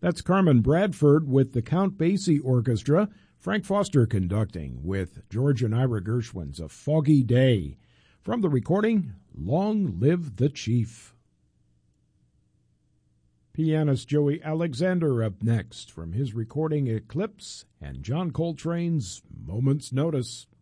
That's Carmen Bradford with the Count Basie Orchestra, Frank Foster conducting with George and Ira Gershwin's A Foggy Day. From the recording, Long Live the Chief. Pianist Joey Alexander up next from his recording Eclipse and John Coltrane's Moment's Notice.